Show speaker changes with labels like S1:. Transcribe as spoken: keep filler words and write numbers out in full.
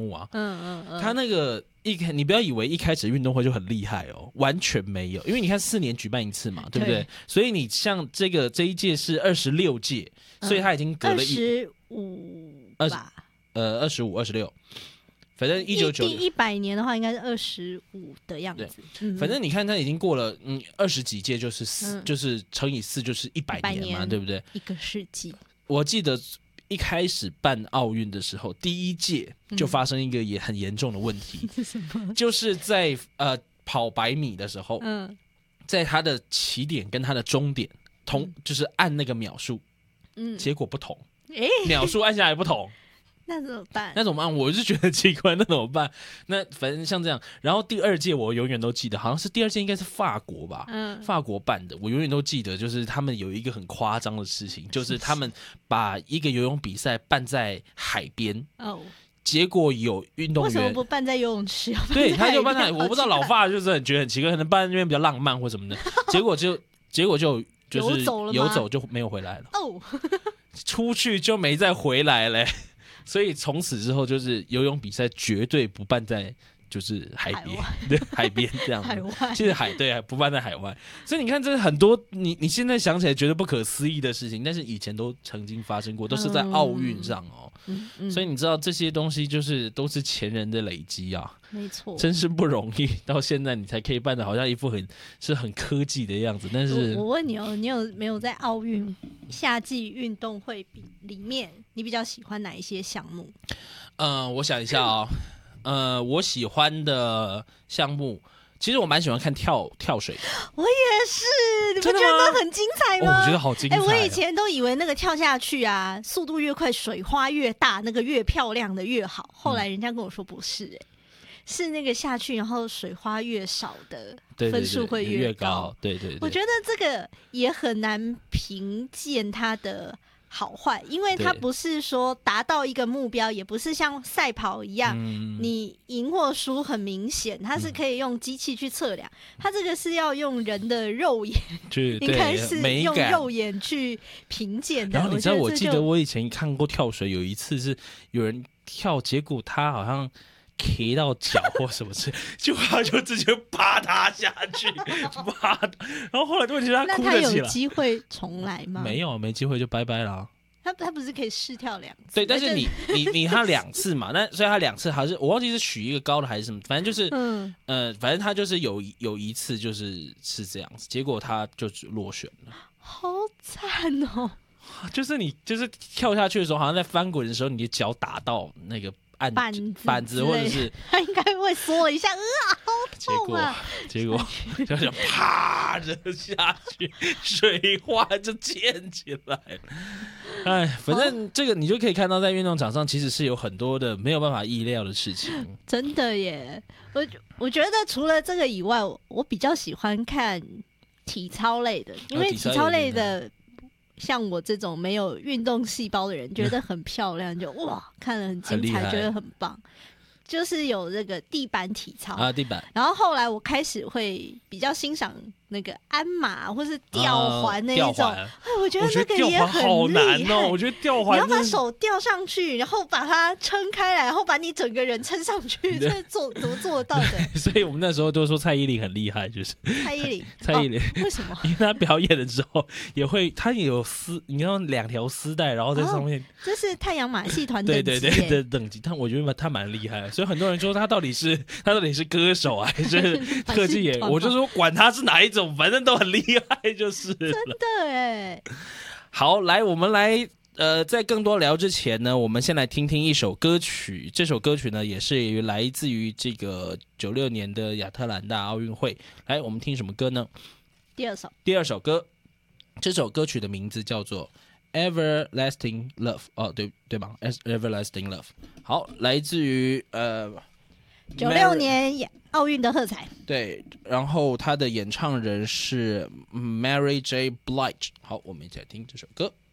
S1: 目啊。
S2: 嗯嗯嗯，
S1: 他那个一开，你不要以为一开始运动会就很厉害哦，完全没有，因为你看四年举办一次嘛，对不对？
S2: 对，
S1: 所以你像这个这一届是二十六届，所以他已经隔
S2: 二
S1: 了一
S2: 十五吧，
S1: 呃二十五、二十六。反正一九九
S2: 第一百年的话，应该是二十五的样子。嗯、
S1: 反正你看，它已经过了嗯二十几届，就是四、
S2: 嗯，
S1: 就是乘以四，就是一百年嘛，
S2: 年
S1: 对不对？
S2: 一个世纪。
S1: 我记得一开始办奥运的时候，第一届就发生一个也很严重的问题，
S2: 是什么？
S1: 就是在呃跑百米的时候，
S2: 嗯，
S1: 在它的起点跟它的终点同，
S2: 嗯、
S1: 就是按那个秒数，
S2: 嗯，
S1: 结果不同，
S2: 哎，
S1: 秒数按下来不同。
S2: 那怎么办？
S1: 那怎么办？我是觉得奇怪，那怎么办？那反正像这样，然后第二届我永远都记得，好像是第二届应该是法国吧，嗯，法国办的，我永远都记得，就是他们有一个很夸张的事情，就是他们把一个游泳比赛办在海边，哦，结果有运动员
S2: 为什么不办在游泳池？
S1: 对，他就办在，我不知道老法就是很觉得很奇怪，可能办在那边比较浪漫或什么的，结果就结果就就是游走就没有回来了，哦，出去就没再回来嘞。所以从此之后，就是游泳比赛绝对不办在就是海边，对，海边这样子。
S2: 海外，
S1: 其实海对不办在海外。所以你看，这很多你你现在想起来觉得不可思议的事情，但是以前都曾经发生过，都是在奥运上哦。嗯嗯、所以你知道这些东西就是都是前人的累积啊，
S2: 没错，
S1: 真是不容易。到现在你才可以办的好像一副很是很科技的样子，但是
S2: 我, 我问你哦，你有没有在奥运夏季运动会里面，你比较喜欢哪一些项目？
S1: 呃，我想一下哦，呃，我喜欢的项目。其实我蛮喜欢看跳跳水的，
S2: 我也是，你不觉得很精彩吗？
S1: 哦、我觉得好精彩、哦。
S2: 哎、欸，我以前都以为那个跳下去啊，速度越快，水花越大，那个越漂亮的越好。后来人家跟我说不是、欸，哎、嗯，是那个下去然后水花越少的分数会越高。
S1: 对 对, 对, 对, 对, 对，
S2: 我觉得这个也很难评鉴它的好坏，因为它不是说达到一个目标，也不是像赛跑一样，嗯、你赢或输很明显，它是可以用机器去测量，它这个是要用人的肉眼，应该是用肉眼去评鉴的。
S1: 然后你知道，我记得我以前看过跳水，有一次是有人跳，结果他好像K 到脚或什么事，就他就直接啪嗒下去，啪，然后后来问题他哭了起来。
S2: 那他有机会重来吗？
S1: 没有，没机会就拜拜了。
S2: 他他不是可以试跳两次？
S1: 对，但是你你你他两次嘛，那所以他两次还是我忘记是取一个高的还是什么，反正就是嗯呃，反正他就是有有一次就是是这样子，结果他就落选了，
S2: 好惨哦！
S1: 就是你就是跳下去的时候，好像在翻滚的时候，你的脚打到那个。按
S2: 板子
S1: 板子或者是
S2: 他应该会缩了一下，啊，好痛啊！
S1: 结果结果就啪着下去，水花就溅起来了。哎，反正这个你就可以看到，在运动场上其实是有很多的没有办法意料的事情。
S2: 真的耶，我我觉得除了这个以外，我比较喜欢看体操类的，因为体操类的。像我这种没有运动细胞的人，觉得很漂亮，就哇，看了很精彩，觉得很棒。就是有这个地板体操
S1: 啊，地板。
S2: 然后后来我开始会比较欣赏那个鞍马或是吊环那一种，哎、啊，我觉得那个也很
S1: 好难
S2: 哦。
S1: 我觉得吊环，
S2: 你要把手吊上去，然后把它撑开来，然后把你整个人撑上去，这做怎么做得到的？
S1: 所以我们那时候都说蔡依林很厉害，就是
S2: 蔡依林，
S1: 蔡依林、
S2: 哦、为什么？
S1: 因为她表演的时候也会，她也有丝，你看两条丝带，然后在上面，哦、
S2: 这是太阳马戏团等级，
S1: 对对对的等级。但我觉得她蛮厉害的，所以很多人说她到底是她到底是歌手还是特技演员？我就说管她是哪一种，反正都很厉害。厉害就是了，
S2: 真的哎。
S1: 好，来，我们来，呃，在更多聊之前呢，我们先来听听一首歌曲。这首歌曲呢，也是来自于这个九六年的亚特兰大奥运会。来，我们听什么歌呢？
S2: 第二首，
S1: 第二首歌，这首歌曲的名字叫做《Everlasting Love》。哦，对对吧 ？Everlasting Love。好，来自于呃。
S2: 九六年奥运的喝彩，
S1: 对，然后他的演唱人是 Mary J. Blige。好，我们一起来听这首歌。